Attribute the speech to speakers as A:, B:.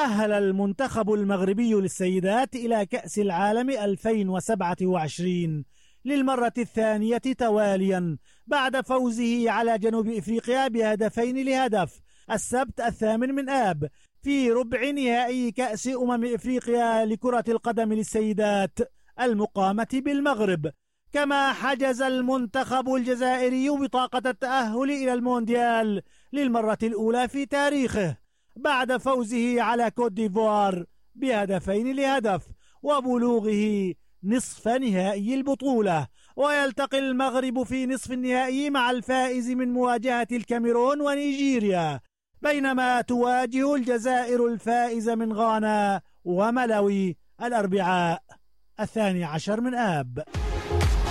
A: تأهل المنتخب المغربي للسيدات إلى كأس العالم 2027 للمرة الثانية تواليا بعد فوزه على جنوب إفريقيا ب2-0 السبت 8 آب في ربع نهائي كأس إفريقيا لكرة القدم للسيدات المقامة بالمغرب. كما حجز المنتخب الجزائري بطاقة التأهل إلى المونديال للمرة الأولى في تاريخه بعد فوزه على كوت ديفوار ب2-0 وبلوغه نصف نهائي البطولة. ويلتقي المغرب في نصف النهائي مع الفائز من مواجهة الكاميرون ونيجيريا، بينما تواجه الجزائر الفائز من غانا وملاوي الأربعاء 12 آب.